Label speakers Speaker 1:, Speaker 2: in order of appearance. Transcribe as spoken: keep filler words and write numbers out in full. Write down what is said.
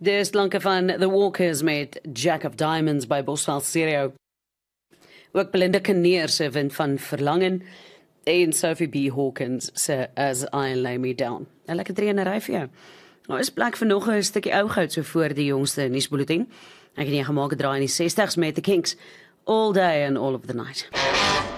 Speaker 1: Dis klanke van The Walkers met Jack of Diamonds by Boswell Stereo. Ook Belinda Kinnear se Wind van Verlangen en Sophie B. Hawkins se As I Lay Me Down. 'n Lekker drie in 'n ry vir jou. Nou is plek vir nog 'n stukkie ou goud so voor die jongste nuusbulletin. Ek het nie gemaak 'n draai in die sestigs met The Kinks, All Day and All of the Night.